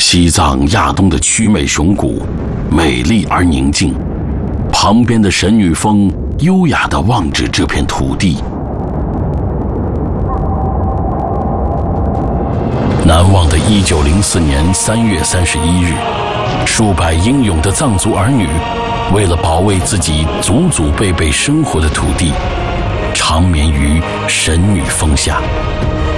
西藏亚东的曲美雄谷，美丽而宁静。旁边的神女峰优雅地望着这片土地。难忘的1904年3月31日，数百英勇的藏族儿女，为了保卫自己祖祖辈辈生活的土地，长眠于神女峰下。